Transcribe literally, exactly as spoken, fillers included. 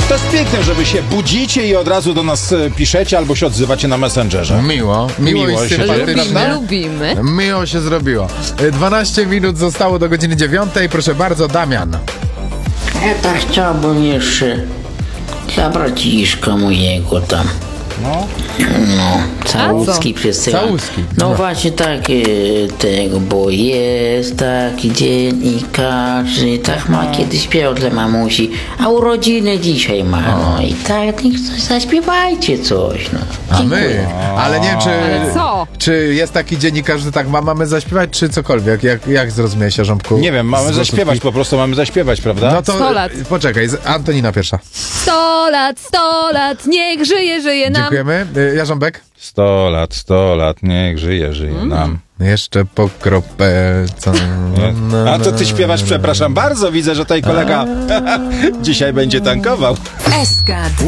To jest piękne, że wy się budzicie i od razu do nas e, piszecie albo się odzywacie na Messengerze. Miło, miło, Miło i się sympatycznie. Lubimy, lubimy. Miło się zrobiło. dwanaście minut zostało do godziny dziewiątej. Proszę bardzo, Damian. Ja tak chciałbym jeszcze dla braciszka mojego tam. No. No, całuski co? przesyłam. Całuski. No, No. właśnie tak e, tego, bo jest taki dzień i każdy tak ma kiedyś śpiewał dla mamusi, a urodziny dzisiaj ma. No i tak, niech coś zaśpiewajcie coś. No. A Dziękuję. my, ale nie wiem, czy, Ale co? czy jest taki dziennikarz, że tak ma, mamy zaśpiewać, czy cokolwiek? Jak, jak zrozumiałeś, Jarząbku? Nie wiem, mamy Z zaśpiewać, gotówki? po prostu mamy zaśpiewać, prawda? No to sto lat. poczekaj, z- Antonina pierwsza. Sto lat, sto lat, niech żyje, żyje nam. Dziękujemy. Y, Jarząbek? Sto lat, sto lat, niech żyje, żyje nam. Jeszcze po kropelce. A to ty śpiewasz, przepraszam bardzo, widzę, że tutaj kolega dzisiaj będzie tankował. S K